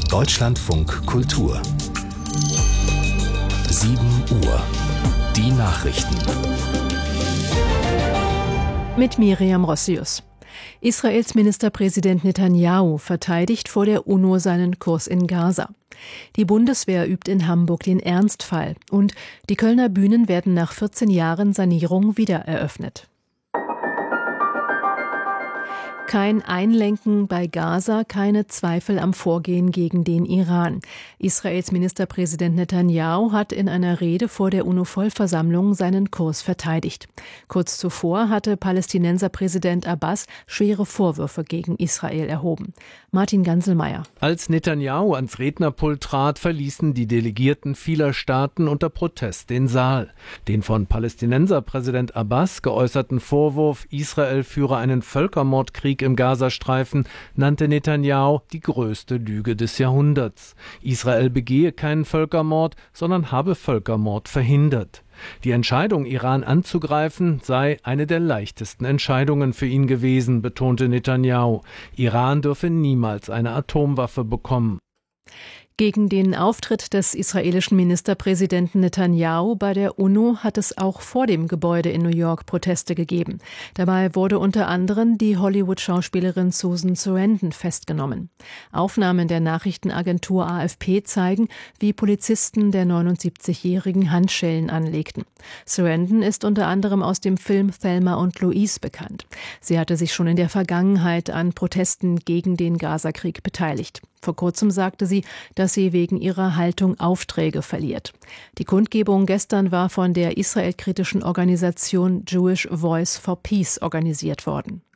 Deutschlandfunk Kultur 7 Uhr. Die Nachrichten. Mit Miriam Rossius. Israels Ministerpräsident Netanyahu verteidigt vor der UNO seinen Kurs in Gaza. Die Bundeswehr übt in Hamburg den Ernstfall und die Kölner Bühnen werden nach 14 Jahren Sanierung wieder eröffnet. Kein Einlenken bei Gaza, keine Zweifel am Vorgehen gegen den Iran. Israels Ministerpräsident Netanyahu hat in einer Rede vor der UNO-Vollversammlung seinen Kurs verteidigt. Kurz zuvor hatte Palästinenserpräsident Abbas schwere Vorwürfe gegen Israel erhoben. Martin Ganselmeier. Als Netanyahu ans Rednerpult trat, verließen die Delegierten vieler Staaten unter Protest den Saal. Den von Palästinenserpräsident Abbas geäußerten Vorwurf, Israel führe einen Völkermordkrieg im Gazastreifen, nannte Netanyahu die größte Lüge des Jahrhunderts. Israel begehe keinen Völkermord, sondern habe Völkermord verhindert. Die Entscheidung, Iran anzugreifen, sei eine der leichtesten Entscheidungen für ihn gewesen, betonte Netanyahu. Iran dürfe niemals eine Atomwaffe bekommen. Gegen den Auftritt des israelischen Ministerpräsidenten Netanyahu bei der UNO hat es auch vor dem Gebäude in New York Proteste gegeben. Dabei wurde unter anderem die Hollywood-Schauspielerin Susan Sarandon festgenommen. Aufnahmen der Nachrichtenagentur AFP zeigen, wie Polizisten der 79-jährigen Handschellen anlegten. Sarandon ist unter anderem aus dem Film Thelma und Louise bekannt. Sie hatte sich schon in der Vergangenheit an Protesten gegen den Gazakrieg beteiligt. Vor kurzem sagte sie, dass sie wegen ihrer Haltung Aufträge verliert. Die Kundgebung gestern war von der israelkritischen Organisation Jewish Voice for Peace organisiert worden.